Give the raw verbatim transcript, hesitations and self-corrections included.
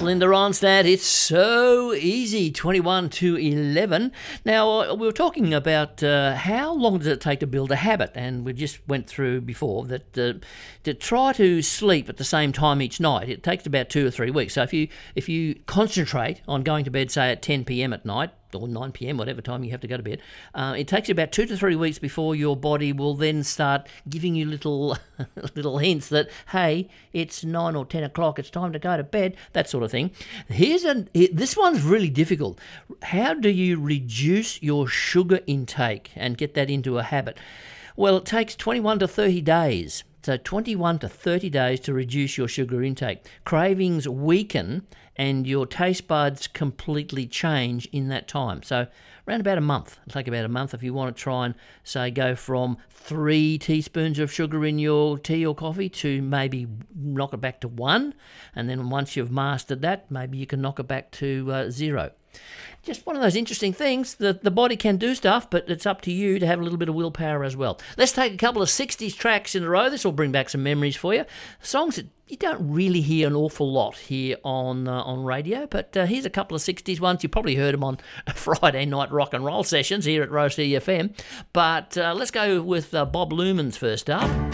Linda Ronstadt. It's so easy, twenty-one to eleven. Now, uh, we were talking about uh, how long does it take to build a habit, and we just went through before that uh, to try to sleep at the same time each night, it takes about two or three weeks. So if you if you concentrate on going to bed, say, at ten p.m. at night, or nine p.m., whatever time you have to go to bed, uh, it takes you about two to three weeks before your body will then start giving you little little hints that, hey, it's nine or ten o'clock, it's time to go to bed, that sort of thing. Here's a, this one's really difficult. How do you reduce your sugar intake and get that into a habit? Well, it takes twenty-one to thirty days. So twenty-one to thirty days to reduce your sugar intake. Cravings weaken and your taste buds completely change in that time. So around about a month. It'll take about a month if you want to try and, say, go from three teaspoons of sugar in your tea or coffee to maybe knock it back to one. And then once you've mastered that, maybe you can knock it back to uh, zero. Just one of those interesting things that the body can do stuff, but it's up to you to have a little bit of willpower as well. Let's take a couple of sixties tracks in a row. This will bring back some memories for you. Songs that you don't really hear an awful lot here on uh, on radio, but uh, here's a couple of sixties ones. You probably heard them on Friday night rock and roll sessions here at Rose City F M. But uh, let's go with uh, Bob Lumans first up.